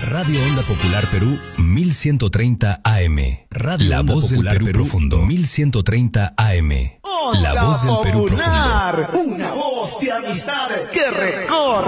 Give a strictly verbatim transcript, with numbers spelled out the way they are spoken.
Radio Onda Popular Perú mil ciento treinta A M. Radio La Onda Voz Popular del Perú, Perú Profundo mil ciento treinta A M. Onda La Voz del Perú Popular, Profundo. Una voz de amistad que recorre